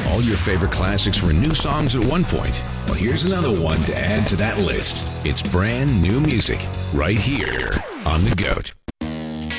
All your favorite classics were new songs at one point. Well, here's another one to add to that list. It's brand new music right here on The GOAT.